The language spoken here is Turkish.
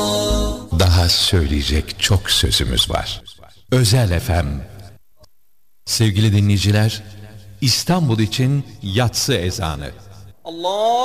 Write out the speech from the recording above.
Daha söyleyecek çok sözümüz var. Özel FM. Sevgili dinleyiciler, İstanbul için yatsı ezanı. Allah